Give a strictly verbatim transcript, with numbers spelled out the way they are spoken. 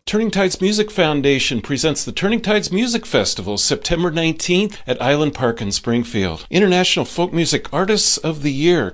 Turning Tides Music Foundation presents the Turning Tides Music Festival, September nineteenth at Island Park in Springfield. International Folk Music Artists of the Year